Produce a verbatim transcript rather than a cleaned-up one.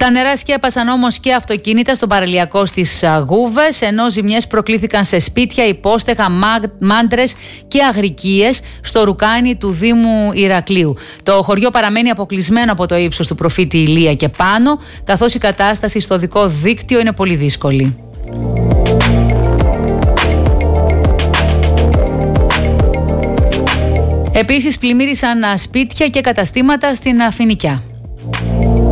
Τα νερά σκέπασαν όμως και αυτοκίνητα στο παραλιακό στις Γούβες, ενώ ζημιές προκλήθηκαν σε σπίτια, υπόστεγα, μάντρες και αγρικίες στο Ρουκάνι του Δήμου Ηρακλείου. Το χωριό παραμένει αποκλεισμένο από το ύψος του προφήτη Ηλία και πάνω, καθώς η κατάσταση στο δικό δίκτυο είναι πολύ δύσκολη. Επίσης πλημμύρισαν σπίτια και καταστήματα στην Φοινικιά.